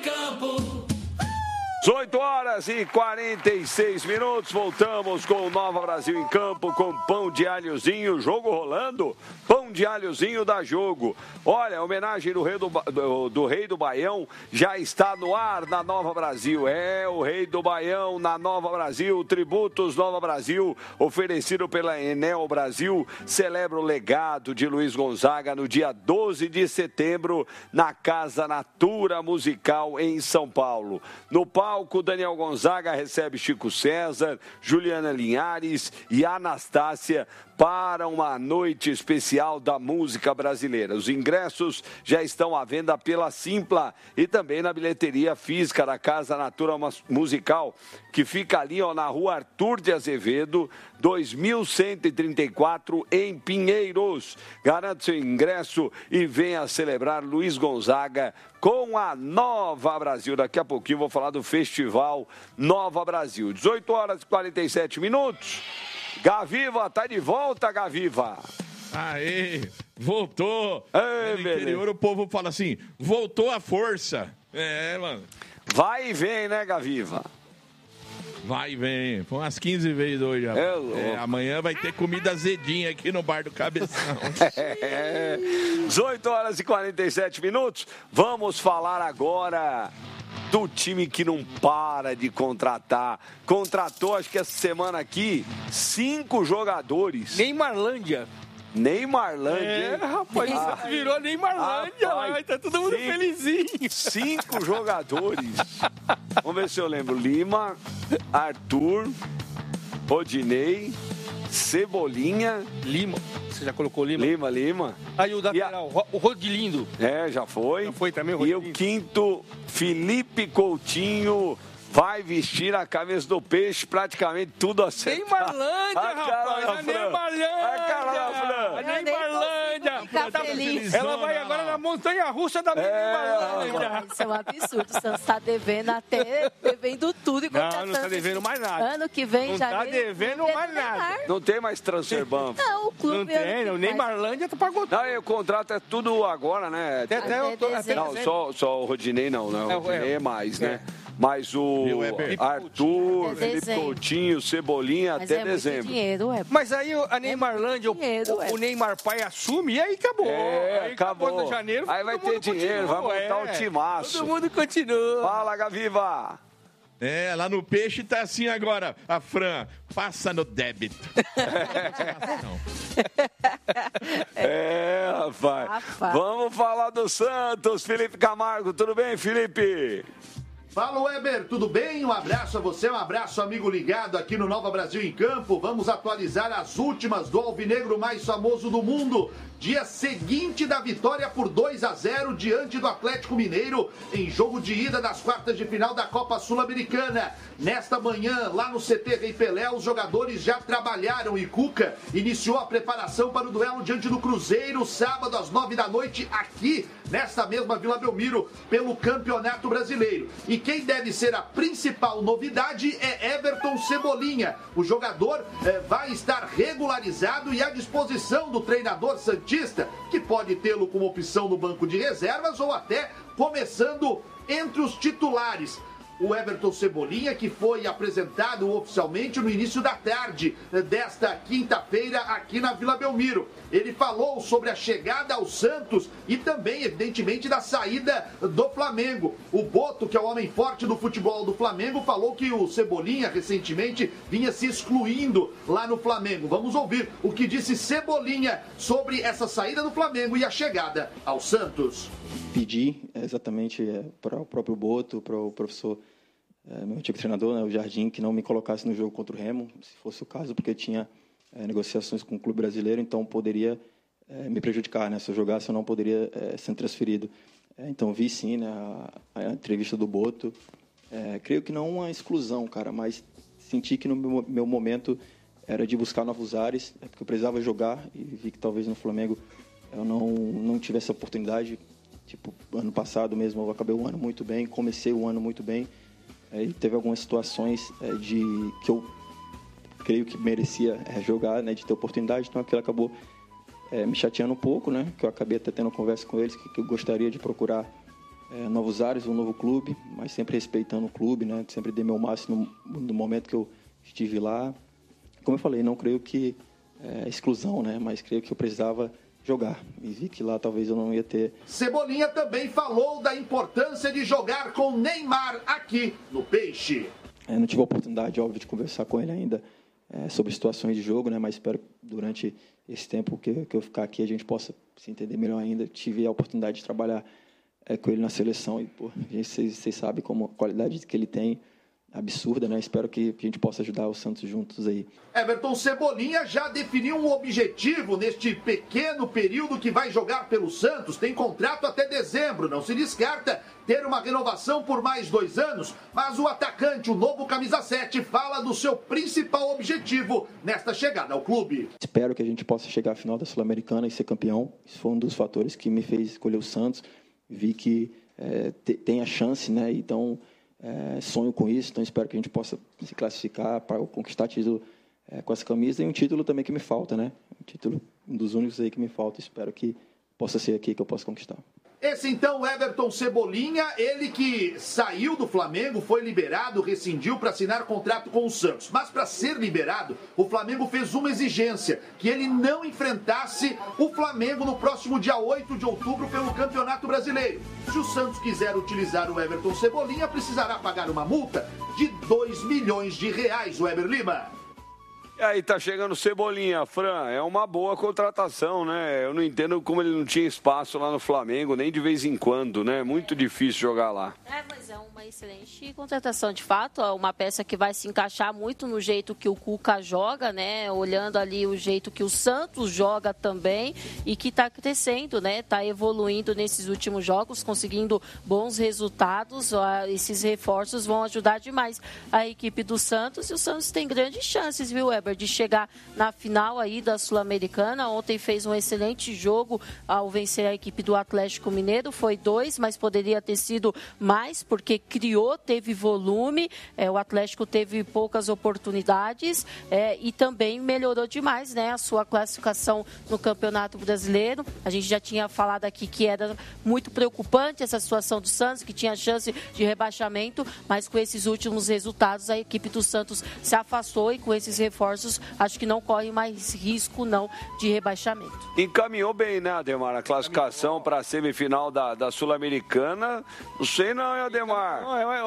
campo. 18h46, voltamos com o Nova Brasil em campo, com pão de alhozinho, jogo rolando, pão de alhozinho dá jogo. Olha, a homenagem do Rei do Baião já está no ar na Nova Brasil. É, o Rei do Baião na Nova Brasil, tributos Nova Brasil, oferecido pela Enel Brasil, celebra o legado de Luiz Gonzaga no dia 12 de setembro, na Casa Natura Musical em São Paulo. No palco, Daniel Gonzaga recebe Chico César, Juliana Linhares e Anastácia para uma noite especial da música brasileira. Os ingressos já estão à venda pela Simpla e também na bilheteria física da Casa Natura Musical, que fica ali na rua Arthur de Azevedo, 2134, em Pinheiros. Garante seu ingresso e venha celebrar Luiz Gonzaga com a Nova Brasil. Daqui a pouquinho vou falar do Festival Nova Brasil. 18h47. Gaviva, tá de volta, Gaviva. Aê, voltou. Ei, no interior o povo fala assim, voltou a força. É, mano. Vai e vem, né, Gaviva? Vai e vem. Foi umas 15 vezes hoje. Amanhã vai ter comida azedinha aqui no bar do Cabeção. 18h47. Vamos falar agora do time que não para de contratar. Contratou, acho que essa semana aqui, 5 jogadores. Neymarlândia. Neymarlândia. Rapaz, virou Neymarlândia. Tá todo mundo felizinho. 5 jogadores. Vamos ver se eu lembro. Lima, Arthur, Rodinei, Cebolinha. Lima. Você já colocou Lima? Lima. Aí o lateral, o Rodilindo. Já foi. Já foi também o Rodilindo. E o quinto, Felipe Coutinho. Vai vestir a camisa do Peixe, praticamente tudo acertado. Neymarlândia, rapaz. Neymarlândia. Ela vai agora na montanha-russa da Neymarlândia. Isso é um absurdo. O Santos está devendo tudo. Não está devendo mais nada. Ano que vem já não está devendo mais nada. Não tem mais transfer ban. Não, o clube... Não tem, o Neymarlândia pagou tudo. Não, o contrato é tudo agora, né? Até não, só o Rodinei não, né? O Rodinei é mais, né? Mas o Arthur, Felipe Coutinho, Cebolinha, até dezembro. Dinheiro, Mas aí a Neymarlândia, o Neymar pai assume e aí acabou. Aí acabou. De janeiro, aí vai ter dinheiro, vai montar um timaço. Todo mundo continua. Fala, Gaviva. Lá no Peixe tá assim agora. A Fran, passa no débito. Rapaz. Vamos falar do Santos. Felipe Camargo, tudo bem, Felipe? Fala, Weber, tudo bem? Um abraço a você, um abraço, amigo ligado aqui no Nova Brasil em Campo. Vamos atualizar as últimas do alvinegro mais famoso do mundo. Dia seguinte da vitória por 2-0 diante do Atlético Mineiro em jogo de ida das quartas de final da Copa Sul-Americana. Nesta manhã, lá no CT Rei Pelé, os jogadores já trabalharam e Cuca iniciou a preparação para o duelo diante do Cruzeiro, sábado às 9 da noite, aqui nesta mesma Vila Belmiro, pelo Campeonato Brasileiro. E quem deve ser a principal novidade é Everton Cebolinha. O jogador vai estar regularizado e à disposição do treinador santista, que pode tê-lo como opção no banco de reservas ou até começando entre os titulares. O Everton Cebolinha, que foi apresentado oficialmente no início da tarde desta quinta-feira aqui na Vila Belmiro. Ele falou sobre a chegada ao Santos e também, evidentemente, da saída do Flamengo. O Boto, que é o homem forte do futebol do Flamengo, falou que o Cebolinha, recentemente, vinha se excluindo lá no Flamengo. Vamos ouvir o que disse Cebolinha sobre essa saída do Flamengo e a chegada ao Santos. Pedi exatamente para o próprio Boto, para o professor, meu antigo treinador, né, o Jardim, que não me colocasse no jogo contra o Remo, se fosse o caso, porque tinha negociações com o clube brasileiro, então poderia me prejudicar, né? Se eu jogasse, eu não poderia ser transferido. Então vi sim, né, a entrevista do Boto. Creio que não uma exclusão, cara, mas senti que no meu momento era de buscar novos ares, porque eu precisava jogar e vi que talvez no Flamengo eu não tivesse a oportunidade. Tipo, ano passado mesmo eu acabei o ano muito bem, comecei o ano muito bem. E teve algumas situações que eu creio que merecia jogar, né, de ter oportunidade, então aquilo acabou me chateando um pouco, né, que eu acabei até tendo conversa com eles, que eu gostaria de procurar novos ares, um novo clube, mas sempre respeitando o clube, né? Sempre dei meu máximo no momento que eu estive lá. Como eu falei, não creio que é exclusão, né? Mas creio que eu precisava jogar. E vi que lá talvez eu não ia ter. Cebolinha também falou da importância de jogar com Neymar aqui no Peixe. Não tive a oportunidade, óbvio, de conversar com ele ainda sobre situações de jogo, né? Mas espero que durante esse tempo que eu ficar aqui a gente possa se entender melhor ainda. Tive a oportunidade de trabalhar com ele na seleção e, pô, vocês sabem como a qualidade que ele tem, absurda, né? Espero que a gente possa ajudar o Santos juntos aí. Everton Cebolinha já definiu um objetivo neste pequeno período que vai jogar pelo Santos. Tem contrato até dezembro, não se descarta ter uma renovação por mais 2 anos, mas o atacante, o novo camisa 7, fala do seu principal objetivo nesta chegada ao clube. Espero que a gente possa chegar à final da Sul-Americana e ser campeão. Isso foi um dos fatores que me fez escolher o Santos. Vi que tem a chance, né? Então, sonho com isso. Então, espero que a gente possa se classificar para conquistar título com essa camisa. E um título também que me falta, né? Um dos únicos aí que me falta. Espero que possa ser aqui que eu possa conquistar. Esse então, Everton Cebolinha, ele que saiu do Flamengo, foi liberado, rescindiu para assinar contrato com o Santos. Mas para ser liberado, o Flamengo fez uma exigência, que ele não enfrentasse o Flamengo no próximo dia 8 de outubro pelo Campeonato Brasileiro. Se o Santos quiser utilizar o Everton Cebolinha, precisará pagar uma multa de R$2 milhões, o Eber Lima. E aí tá chegando Cebolinha, Fran, é uma boa contratação, né? Eu não entendo como ele não tinha espaço lá no Flamengo, nem de vez em quando, né? Muito difícil jogar lá. Mas é uma excelente contratação, de fato, é uma peça que vai se encaixar muito no jeito que o Cuca joga, né? Olhando ali o jeito que o Santos joga também e que tá crescendo, né? Tá evoluindo nesses últimos jogos, conseguindo bons resultados, esses reforços vão ajudar demais a equipe do Santos e o Santos tem grandes chances, viu, Weber, de chegar na final aí da Sul-Americana. Ontem fez um excelente jogo ao vencer a equipe do Atlético Mineiro. Foi 2, mas poderia ter sido mais, porque criou, teve volume. O Atlético teve poucas oportunidades e também melhorou demais, né, a sua classificação no Campeonato Brasileiro. A gente já tinha falado aqui que era muito preocupante essa situação do Santos, que tinha chance de rebaixamento, mas com esses últimos resultados a equipe do Santos se afastou e com esses reforços acho que não corre mais risco não de rebaixamento. Encaminhou bem, né, Ademar, a classificação para a semifinal da Sul-Americana. Não sei não, hein, Ademar?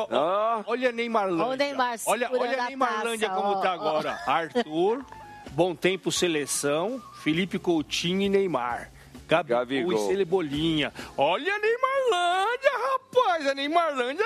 Olha Neymarlândia. Olha Neymarlândia como tá agora. Arthur, Bom Tempo Seleção, Felipe Coutinho e Neymar. Gabigol e Cebolinha. Olha a Neymarlândia, rapaz. A Neymarlândia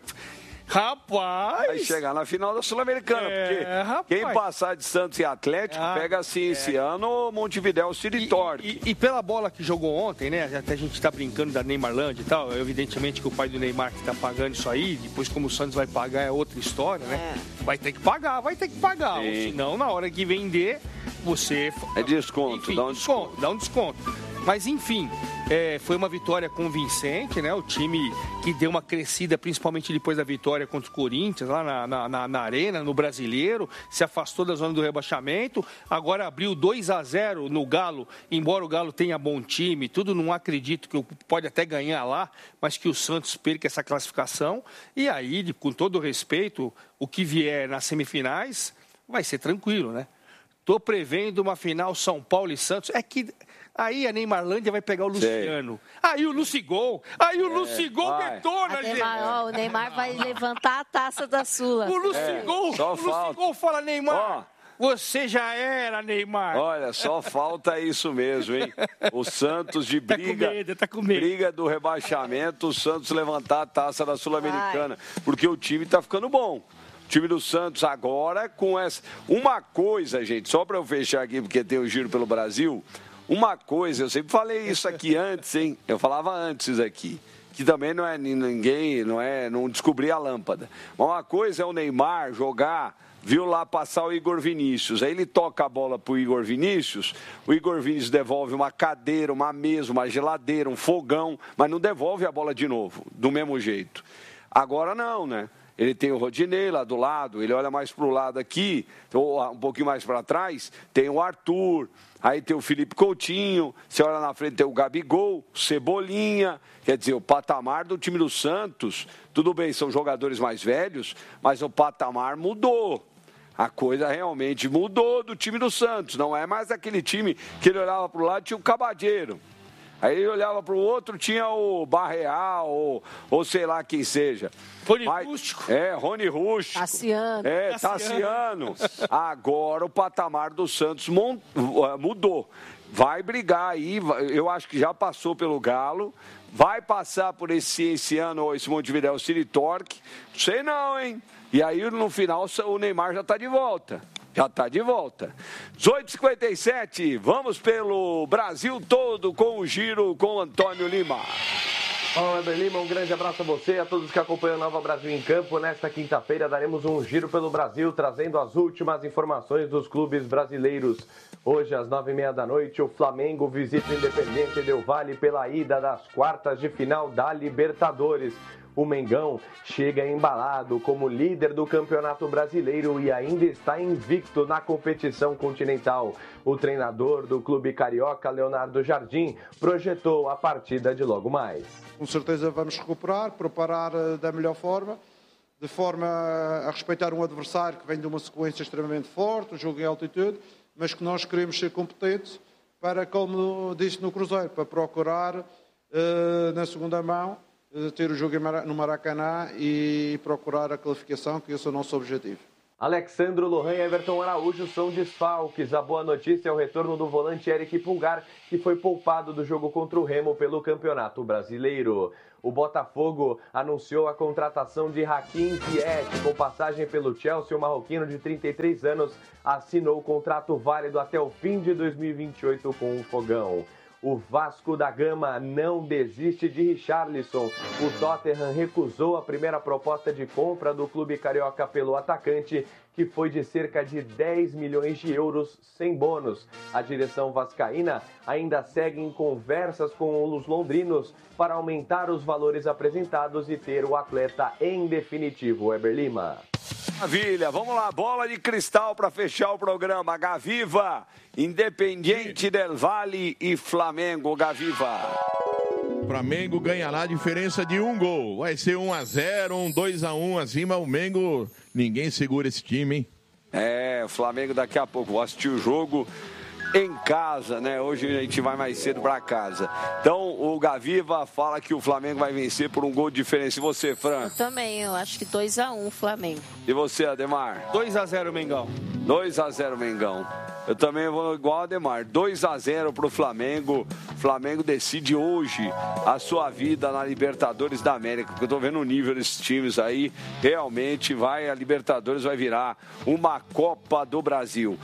Rapaz! Vai chegar na final da Sul-Americana, porque quem passar de Santos e Atlético pega assim esse ano Montevidéu City Torque. E pela bola que jogou ontem, né? Até a gente tá brincando da Neymarlândia e tal. Evidentemente que o pai do Neymar que tá pagando isso aí, depois como o Santos vai pagar é outra história, né? Vai ter que pagar. Ou senão, na hora que vender, você... É desconto, enfim, dá um desconto. Mas, enfim, foi uma vitória convincente, né? O time que deu uma crescida, principalmente depois da vitória contra o Corinthians, lá na Arena, no Brasileiro, se afastou da zona do rebaixamento, agora abriu 2-0 no Galo, embora o Galo tenha bom time, tudo, não acredito que pode até ganhar lá, mas que o Santos perca essa classificação, e aí, com todo o respeito, o que vier nas semifinais vai ser tranquilo, né? Tô prevendo uma final São Paulo e Santos, aí a Neymarlândia vai pegar o Luciano. Aí o Lucigol detona, gente. O Neymar vai levantar a taça da Sula. O Lucigol fala, Neymar, você já era, Neymar. Olha, só falta isso mesmo, hein? O Santos de briga, tá com medo. Briga do rebaixamento, o Santos levantar a taça da Sul-Americana. Porque o time tá ficando bom. O time do Santos agora com essa... Uma coisa, gente, só para eu fechar aqui, porque tem o Giro pelo Brasil... Uma coisa, eu sempre falei isso aqui antes, hein? Eu falava antes isso aqui, que também não é ninguém, não descobri a lâmpada. Mas uma coisa é o Neymar jogar, viu lá passar o Igor Vinícius, aí ele toca a bola pro Igor Vinícius, o Igor Vinícius devolve uma cadeira, uma mesa, uma geladeira, um fogão, mas não devolve a bola de novo, do mesmo jeito. Agora não, né? ele tem o Rodinei lá do lado, ele olha mais para o lado aqui, ou um pouquinho mais para trás, tem o Arthur, aí tem o Felipe Coutinho, você olha na frente tem o Gabigol, Cebolinha, quer dizer, o patamar do time do Santos, tudo bem, são jogadores mais velhos, mas o patamar mudou. A coisa realmente mudou do time do Santos, não é mais aquele time que ele olhava para o lado e tinha o Cabadeiro. Aí ele olhava para o outro, tinha o Barreal, ou sei lá quem seja. Rony Rústico. Rony Rústico. Tassiano. Agora o patamar do Santos mudou. Vai brigar aí, eu acho que já passou pelo Galo. Vai passar por esse ano, esse Montevidéu City Torque. Sei não, hein? E aí no final o Neymar já está de volta. 18h57, vamos pelo Brasil todo com o giro com Antônio Lima. Olá, Weber Lima, um grande abraço a você e a todos que acompanham o Nova Brasil em Campo. Nesta quinta-feira daremos um giro pelo Brasil, trazendo as últimas informações dos clubes brasileiros. Hoje, às 9h30 da noite, o Flamengo visita o Independiente Del Valle pela ida das quartas de final da Libertadores. O Mengão chega embalado como líder do Campeonato Brasileiro e ainda está invicto na competição continental. O treinador do clube carioca, Leonardo Jardim, projetou a partida de logo mais. Com certeza vamos recuperar, preparar da melhor forma, de forma a respeitar um adversário que vem de uma sequência extremamente forte, um jogo em altitude, mas que nós queremos ser competentes para, como disse no Cruzeiro, para procurar na segunda mão ter o jogo no Maracanã e procurar a qualificação, que esse é o nosso objetivo. Alexandro Lohan e Everton Araújo são desfalques. A boa notícia é o retorno do volante Eric Pulgar, que foi poupado do jogo contra o Remo pelo Campeonato Brasileiro. O Botafogo anunciou a contratação de Hakim Ziyech, com passagem pelo Chelsea. O marroquino de 33 anos assinou o contrato válido até o fim de 2028 com o Fogão. O Vasco da Gama não desiste de Richarlison. O Tottenham recusou a primeira proposta de compra do clube carioca pelo atacante, que foi de cerca de 10 milhões de euros sem bônus. A direção vascaína ainda segue em conversas com os londrinos para aumentar os valores apresentados e ter o atleta em definitivo. Weber Lima. Maravilha, vamos lá, bola de cristal para fechar o programa. Gaviva, Independiente Del Valle e Flamengo. Gaviva. Flamengo ganha lá a diferença de 1 gol. Vai ser 1-0, 2-1 acima. O Mengo, ninguém segura esse time, hein? O Flamengo daqui a pouco. Vou assistir o jogo em casa, né? Hoje a gente vai mais cedo para casa. Então, o Gaviva fala que o Flamengo vai vencer por 1 gol de diferença. E você, Fran? Eu também, eu acho que 2-1 Flamengo. E você, Ademar? 2-0 Mengão. 2-0 Mengão. Eu também vou igual a Ademar. 2-0 pro Flamengo. O Flamengo decide hoje a sua vida na Libertadores da América. Porque eu tô vendo o nível desses times aí. Realmente a Libertadores vai virar uma Copa do Brasil.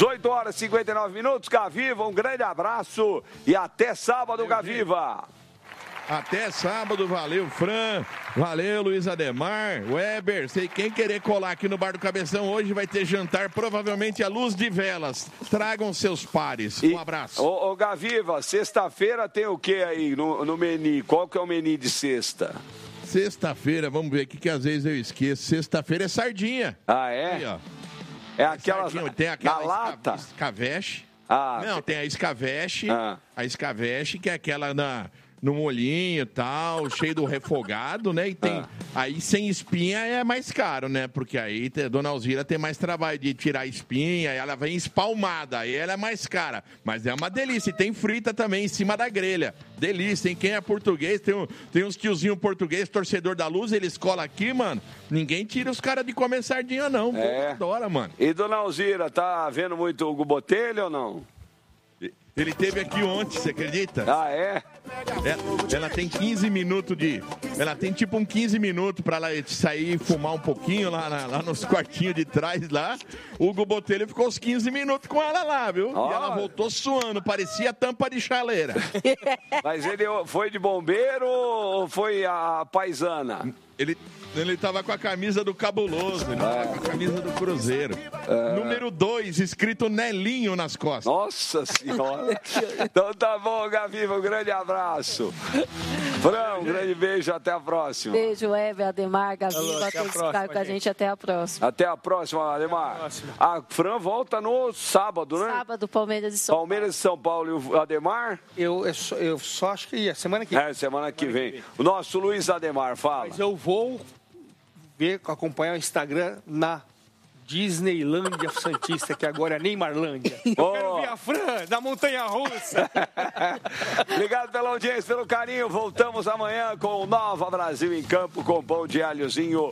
18h59. Gaviva, um grande abraço e até sábado, Gaviva. Até sábado, valeu, Fran, valeu, Luiz Ademar, Weber, sei quem querer colar aqui no Bar do Cabeção hoje vai ter jantar, provavelmente à luz de velas. Tragam seus pares. Um abraço. Ô Gaviva, sexta-feira tem o que aí no menu? Qual que é o menu de sexta? Sexta-feira, vamos ver aqui que às vezes eu esqueço. Sexta-feira é sardinha. Ah, é? Aí, ó. É aquela tem aquela na lata? Escaveche. Ah, não, tem a escaveche. A escaveche, que é aquela no molhinho e tal, cheio do refogado, né? E tem. Aí sem espinha é mais caro, né? Porque aí Dona Alzira tem mais trabalho de tirar a espinha, e ela vem espalmada, aí ela é mais cara. Mas é uma delícia. E tem frita também em cima da grelha. Delícia, hein? Quem é português, tem uns tiozinhos português, torcedor da Luz, eles colam aqui, mano. Ninguém tira os caras de comer sardinha, não. Pô, adora, mano. E Dona Alzira, tá vendo muito Hugo Botelho ou não? Ele teve aqui ontem, você acredita? Ah, é? Ela tem 15 minutos de... Ela tem tipo 15 minutos pra ela sair e fumar um pouquinho lá nos quartinhos de trás lá. O Hugo Botelho ficou uns 15 minutos com ela lá, viu? E ela voltou suando, parecia tampa de chaleira. Mas ele foi de bombeiro ou foi a paisana? Ele tava com a camisa do Cabuloso, ele tava com a camisa do Cruzeiro. Número 2, escrito Nelinho nas costas. Nossa Senhora. Então tá bom, Gaviva, um grande abraço. Fran, um grande beijo, até a próxima. Beijo, Heber, Ademar, Gaviva, todos que ficaram com a gente, até a próxima. Até a próxima, Ademar. A Fran volta no sábado, né? Sábado, Palmeiras e São Paulo. Palmeiras e São Paulo. E o Ademar? Eu só acho que semana que vem. Semana que vem. O nosso Luiz Ademar, fala. Mas eu vou acompanhar o Instagram na Disneylândia Santista, que agora é Neymarlândia. Eu quero ver a Fran da Montanha-Russa. Obrigado pela audiência, pelo carinho. Voltamos amanhã com o Nova Brasil em Campo, com pão de alhozinho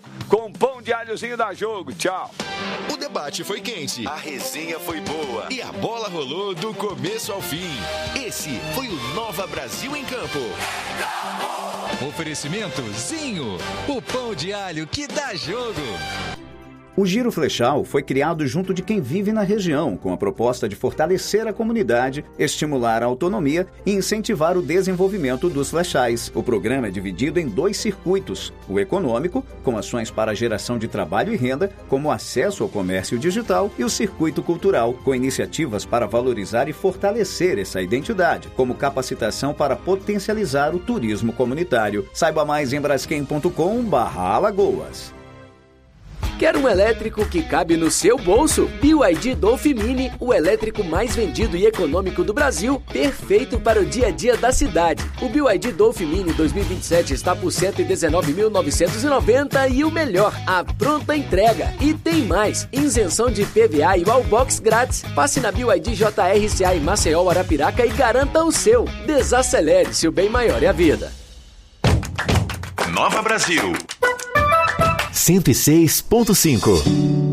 da Jogo. Tchau. O debate foi quente, a resenha foi boa e a bola rolou do começo ao fim. Esse foi o Nova Brasil em Campo. Oferecimento Zinho, o pão de alho que dá jogo. O Giro Flechal foi criado junto de quem vive na região, com a proposta de fortalecer a comunidade, estimular a autonomia e incentivar o desenvolvimento dos flechais. O programa é dividido em 2 circuitos: o econômico, com ações para a geração de trabalho e renda, como acesso ao comércio digital, e o circuito cultural, com iniciativas para valorizar e fortalecer essa identidade, como capacitação para potencializar o turismo comunitário. Saiba mais em braskem.com/Alagoas. Quer um elétrico que cabe no seu bolso? BYD Dolphin Mini, o elétrico mais vendido e econômico do Brasil, perfeito para o dia a dia da cidade. O BYD Dolphin Mini 2027 está por R$ 119.990 e o melhor, a pronta entrega. E tem mais, isenção de IPVA e Wallbox grátis. Passe na BYD JRCA em Maceió, Arapiraca e garanta o seu. Desacelere-se, o bem maior é a vida. Nova Brasil 106.5